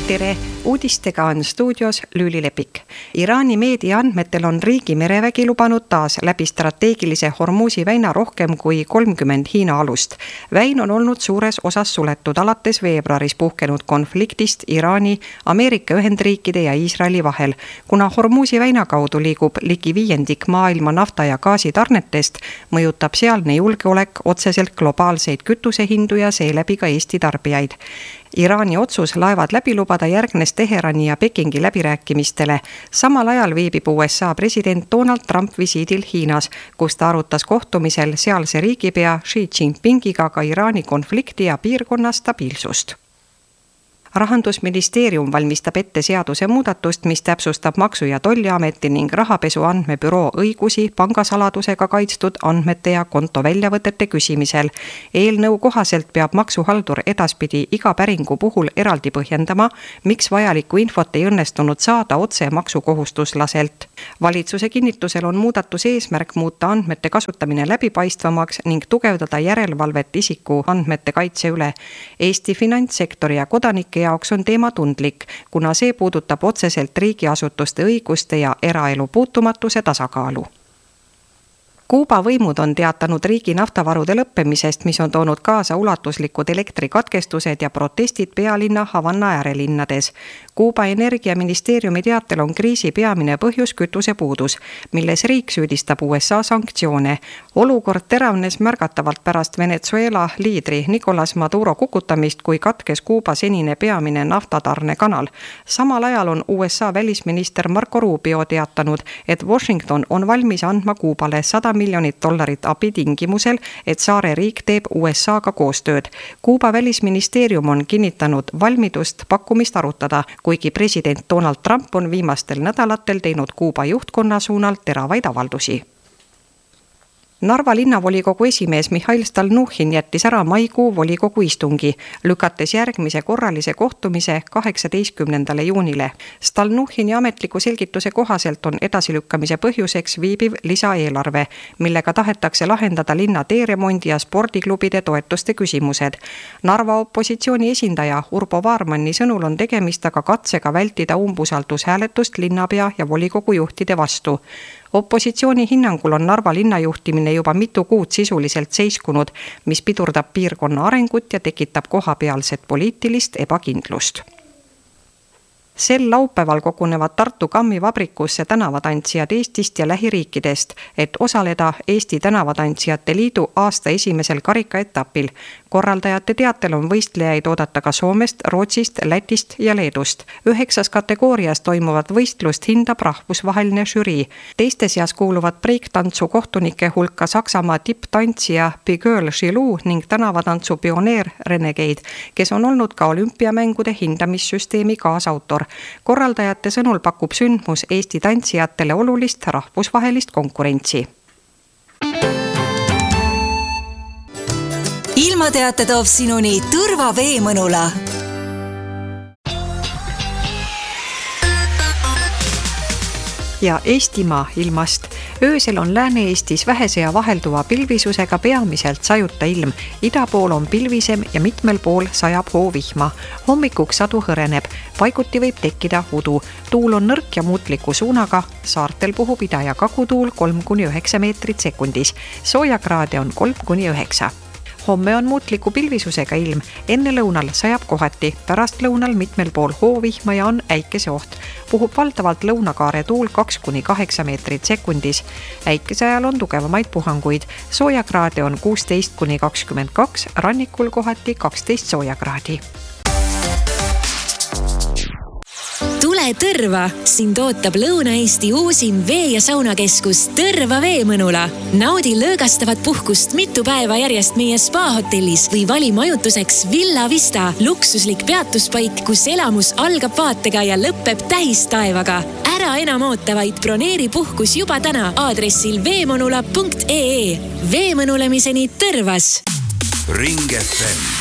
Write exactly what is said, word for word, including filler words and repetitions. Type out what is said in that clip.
Tere! Uudistega on stuudios Lüüli Lepik. Iraani meedia andmetel on riigi merevägi lubanud taas läbi strateegilise Hormuzi väina rohkem kui kolmkümmend Hiina alust. Väin on olnud suures osas suletud alates veebruaris puhkenud konfliktist Iraani, Ameerika Ühendriikide ja Iisraeli vahel. Kuna Hormuzi väina kaudu liigub ligi viiendik maailma nafta ja gaasi tarnetest, mõjutab sealne julgeolek otseselt globaalseid kütusehindu ja seeläbi ka Eesti tarbijaid. Iraani otsus laevad läbi lubada järgnes Teherani ja Pekingi läbirääkimistele. Samal ajal viibib U S A president Donald Trump visiidil Hiinas, kus ta arutas kohtumisel sealse riigipea Xi Jinpingiga ka Iraani konflikti ja piirkonna stabiilsust. Rahandusministeerium valmistab ette seaduse muudatust, mis täpsustab Maksu- ja Tolliameti ning Rahapesu Andmebüroo õigusi pangasaladusega kaitstud andmete ja konto väljavõtete küsimisel. Eelnõu kohaselt peab maksuhaldur edaspidi iga päringu puhul eraldi põhjendama, miks vajalikku infot ei õnnestunud saada otse maksukohustuslaselt. Valitsuse kinnitusel on muudatuse eesmärk muuta andmete kasutamine läbipaistvamaks ning tugevdada järelevalvet isiku andmete kaitse üle. Eesti finantssektori ja kodanike jaoks on teema tundlik, kuna see puudutab otseselt riigiasutuste õiguste ja eraelu puutumatuse tasakaalu. Kuuba võimud on teatanud riigi naftavarude lõppemisest, mis on toonud kaasa ulatuslikud elektrikatkestused ja protestid pealinna Havanna äärelinnades. Kuuba energiaministeeriumi teatel on kriisi peamine põhjus kütusepuudus, milles riik süüdistab U S A sanktsioone. Olukord teravnes märgatavalt pärast Venezuela liidri Nicolas Maduro kukutamist, kui katkes Kuuba senine peamine naftatarne kanal. Samal ajal on U S A välisminister Marco Rubio teatanud, et Washington on valmis andma Kuubale sada miljonit dollarit abi tingimusel, et saare riik teeb U S A-ga koostööd. Kuuba välisministeerium on kinnitanud valmidust pakkumist arutada, kuigi president Donald Trump on viimastel nädalatel teinud Kuuba juhtkonna suunal teravaid avaldusi. Narva linnavolikogu esimees Mihhail Stalnuhhin jättis ära maikuu volikogu istungi, lükates järgmise korralise kohtumise kaheksateistkümnendale juunile. Stalnuhhini ametliku selgituse kohaselt on edasilükkamise põhjuseks viibiv lisaeelarve, millega tahetakse lahendada linna teeremondi ja spordiklubide toetuste küsimused. Narva opositsiooni esindaja Urbo Vaarmanni sõnul on tegemist aga katsega vältida umbusaldushääletust linnapea ja volikogu juhtide vastu. Opositsiooni hinnangul on Narva linnajuhtimine juba mitu kuud sisuliselt seiskunud, mis pidurdab piirkonna arengut ja tekitab kohapealset poliitilist ebakindlust. Sel laupäeval kogunevad Tartu Kammivabrikusse tänavatantsijad Eestist ja lähiriikidest, et osaleda Eesti Tänavatantsijate Liidu aasta esimesel karikaetapil. Korraldajate teatel on võistlejaid oodata ka Soomest, Rootsist, Lätist ja Leedust. Üheksas kategoorias toimuvat võistlust hindab rahvusvaheline žürii. Teiste seas kuuluvad breiktantsu kohtunike hulka Saksamaa tipptantsija Bigirl Gilou ning tänavatantsu pioneer Renegade, kes on olnud ka olümpiamängude hindamissüsteemi kaasautor. Korraldajate sõnul pakub sündmus Eesti tantsijatele olulist rahvusvahelist konkurentsi. Ilmateate toob sinuni Tõrva veemõnula. Ja Eestimaa ilmast. Öösel on Lääne-Eestis vähese ja vahelduva pilvisusega peamiselt sajuta ilm. Ida pool on pilvisem ja mitmel pool sajab hoovihma. Hommikuks sadu hõreneb. Paiguti võib tekkida udu. Tuul on nõrk ja muutliku suunaga. Saartel puhub ida- ja kagutuul kolm kuni üheksa meetrit sekundis. Soojakraade on kolm kuni üheksa. Homme on muutliku pilvisusega ilm, enne lõunal sajab kohati, pärast lõunal mitmel pool hoovihma ja on äikese oht. Puhub valdavalt lõunakaare tuul kaks kuni kaheksa meetrit sekundis. Äikese ajal on tugevamaid puhanguid. Soojakraade on kuusteist kuni kakskümmend kaks, rannikul kohati kaksteist soojakraadi. Tule Tõrva! Sind ootab Lõuna-Eesti uusim vee- ja saunakeskus Tõrva veemõnula. Naudi lõõgastavat puhkust mitu päeva järjest meie spa-hotellis või vali majutuseks Villa Vista, luksuslik peatuspaik, kus elamus algab vaatega ja lõpeb tähistaevaga. Ära enam oota, vaid broneeri puhkus juba täna aadressil veemõnula punkt ee. Veemõnulemiseni Tõrvas! Ring F M